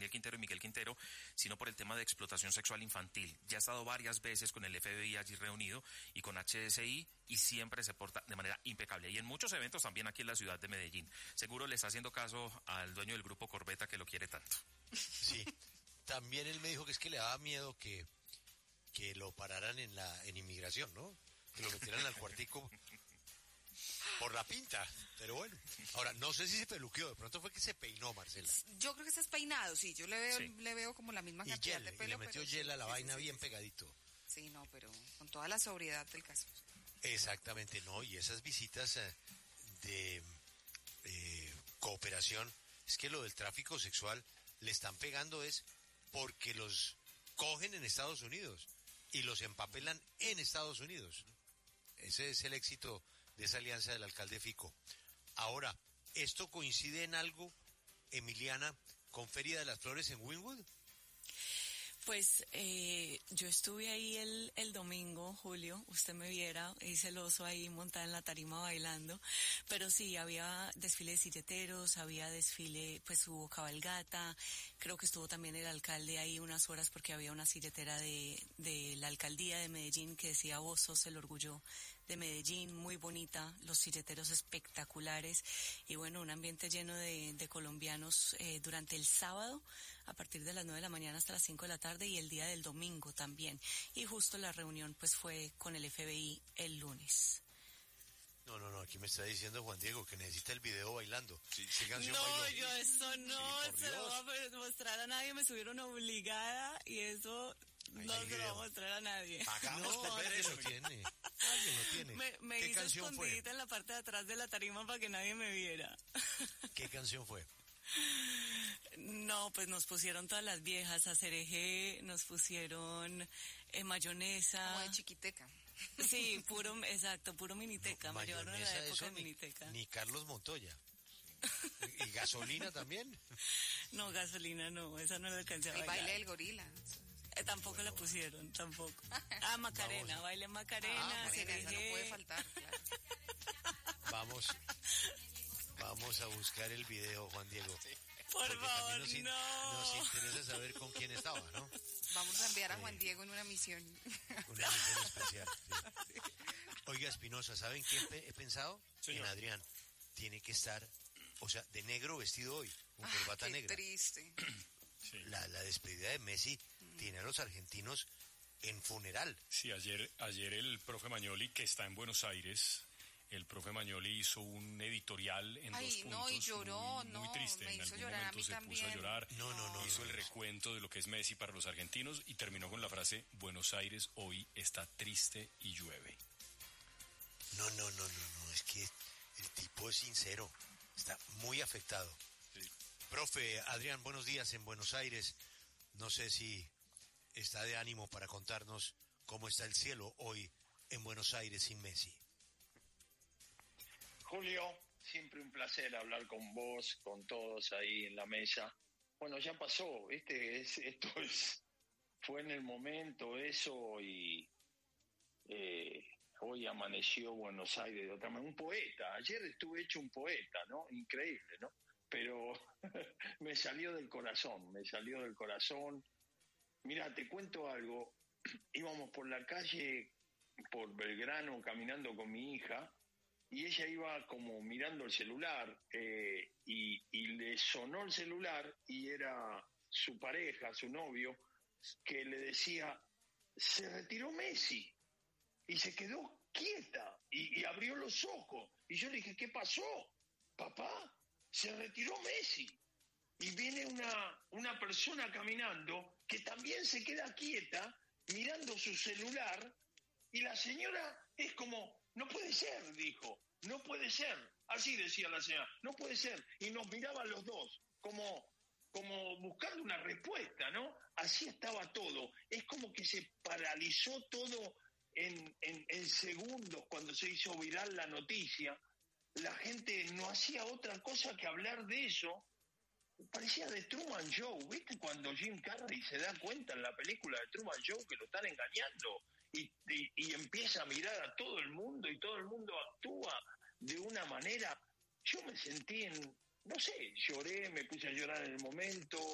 Daniel Quintero y Miguel Quintero, sino por el tema de explotación sexual infantil. Ya ha estado varias veces con el FBI allí reunido y con HSI y siempre se porta de manera impecable. Y en muchos eventos también aquí en la ciudad de Medellín. Seguro le está haciendo caso al dueño del grupo Corbeta que lo quiere tanto. Sí, también él me dijo que es que le daba miedo que lo pararan en inmigración, ¿no? Que lo metieran al cuartico por la pinta, pero bueno. Ahora, no sé si se peluqueó, de pronto fue que se peinó, Marcela. Yo creo que está peinado, sí, yo le veo como la misma cantidad de pelo. Y le metió gel a la vaina bien pegadito. Sí, no, pero con toda la sobriedad del caso. Exactamente, no, y esas visitas de cooperación, es que lo del tráfico sexual le están pegando es porque los cogen en Estados Unidos y los empapelan en Estados Unidos. Ese es el éxito de esa alianza del alcalde Fico. Ahora, ¿esto coincide en algo, Emiliana, con Feria de las Flores en Wynwood? Pues yo estuve ahí el domingo, Julio, usted me viera, hice el oso ahí montada en la tarima bailando, pero sí, había desfile de silleteros, había desfile, pues hubo cabalgata, creo que estuvo también el alcalde ahí unas horas porque había una silletera de la alcaldía de Medellín que decía vos sos el orgullo de Medellín, muy bonita, los silleteros espectaculares y bueno, un ambiente lleno de colombianos durante el sábado, a partir de las 9 de la mañana hasta las 5 de la tarde y el día del domingo también. Y justo la reunión pues fue con el FBI el lunes. No, aquí me está diciendo Juan Diego que necesita el video bailando. ¿Qué canción no, bailó? yo eso no, sí, se lo voy a mostrar a nadie, me subieron obligada y eso no se lo voy a mostrar a nadie. Hagamos por ver eso. Alguien lo tiene. Me ¿Qué hice canción escondidita fue? en la parte de atrás de la tarima para que nadie me viera. ¿Qué canción fue? No, pues nos pusieron todas las viejas, a Cereje, nos pusieron mayonesa. Como de Chiquiteca. Sí, puro miniteca, No, me llevaron a la mayonesa, época de eso miniteca. Ni Carlos Montoya. ¿Y gasolina también? No, gasolina no, esa no la alcancé a El bailar. baile del gorila. Tampoco la pusieron, tampoco. Ah, Macarena, baile Macarena, Macarena, esa no puede faltar, claro. Vamos a buscar el video, Juan Diego. Por porque favor, también nos interesa saber con quién estaba, ¿no? Vamos a enviar a Juan Diego en una misión. Una misión especial. Sí. Oiga, Espinosa, ¿saben quién he pensado? Señor. En Adrián. Tiene que estar, o sea, de negro vestido hoy, con corbata qué negra. Triste. Sí. La despedida de Messi tiene a los argentinos en funeral. Sí, ayer el profe Magnoli, que está en Buenos Aires, el profe Magnoli hizo un editorial en 2 puntos. No, y lloró, muy triste. me En hizo algún llorar a momento mí se también. puso a llorar. No. Hizo el recuento de lo que es Messi para los argentinos y terminó con la frase: Buenos Aires hoy está triste y llueve. No, es que el tipo es sincero, está muy afectado. Sí. Profe Adrián, buenos días en Buenos Aires. No sé si está de ánimo para contarnos cómo está el cielo hoy en Buenos Aires sin Messi. Julio, siempre un placer hablar con vos, con todos ahí en la mesa. Bueno, ya pasó, ¿viste? Fue en el momento eso y hoy amaneció Buenos Aires de otra manera. Un poeta, ayer estuve hecho un poeta, ¿no? Increíble, ¿no? Pero me salió del corazón. Mira, te cuento algo. Íbamos por la calle, por Belgrano, caminando con mi hija, y ella iba como mirando el celular, y le sonó el celular, y era su pareja, su novio, que le decía, se retiró Messi, y se quedó quieta, y abrió los ojos, y yo le dije, ¿qué pasó, papá? Se retiró Messi. Y viene una persona caminando que también se queda quieta mirando su celular y la señora es como, no puede ser, dijo, no puede ser. Así decía la señora, no puede ser. Y nos miraban los dos como buscando una respuesta, ¿no? Así estaba todo. Es como que se paralizó todo en segundos cuando se hizo viral la noticia. La gente no hacía otra cosa que hablar de eso. Parecía de Truman Show, ¿viste? Cuando Jim Carrey se da cuenta en la película de Truman Show que lo están engañando y empieza a mirar a todo el mundo y todo el mundo actúa de una manera. Yo me sentí no sé, lloré, me puse a llorar en el momento.